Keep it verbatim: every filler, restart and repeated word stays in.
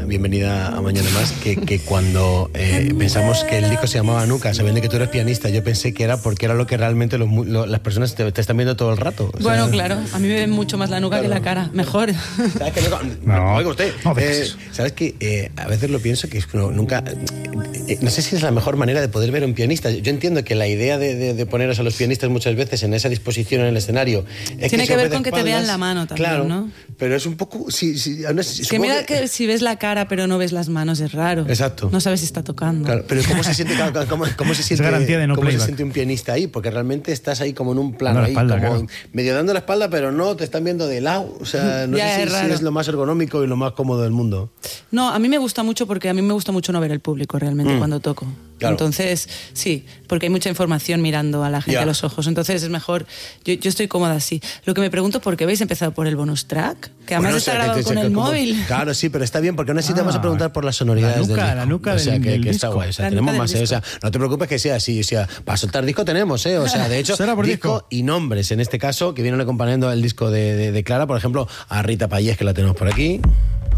bienvenida a Mañana Más, que, que cuando eh, pensamos que el disco se llamaba Nuca, sabiendo que tú eres pianista, yo pensé que era porque era lo que realmente los, lo, las personas te, te están viendo todo el rato. O bueno, sea, claro, a mí me ven mucho más la nuca claro. que la cara, mejor. ¿Sabes que no? No, Oiga usted, no eh, ¿sabes que eh, a veces lo pienso que es que no, nunca... Eh, no sé si es la mejor manera de poder ver a un pianista. Yo entiendo que la idea de, de, de poneros a los pianistas muchas veces en esa disposición en el escenario... Es Tiene que, que ver con espaldas, que te vean la mano también, claro, ¿no? Pero es un poco... Si, si, no sé, que mira que... que si ves la cara pero no ves las manos es raro. Exacto. No sabes si está tocando. Claro, pero ¿cómo se siente, cómo, cómo se siente, es garantía de no cómo playback. se siente un pianista ahí? Porque realmente estás ahí como en un plano, ahí, espalda, como claro. medio dando la espalda, pero no, te están viendo de lado. O sea, no ya sé es si, si es lo más ergonómico y lo más cómodo del mundo. No, a mí me gusta mucho porque a mí me gusta mucho no ver el público realmente mm. cuando toco. Claro. Entonces, sí, porque hay mucha información mirando a la gente yeah. a los ojos. Entonces es mejor, yo, yo estoy cómoda así. Lo que me pregunto, ¿por qué habéis empezado por el bonus track? Que además bueno, está o sea, grabado con el como, móvil. Claro, sí, pero está bien, porque no necesitamos ah, preguntar por las sonoridades la nuca, del disco. La nuca o sea, del, que, del que disco. está guay. O sea, la tenemos más, eh, o sea, no te preocupes que sea así. O sea, para soltar disco tenemos, ¿eh? O sea, de hecho, disco, disco y nombres, en este caso, que vienen acompañando el disco de, de, de Clara, por ejemplo, a Rita Payés, que la tenemos por aquí.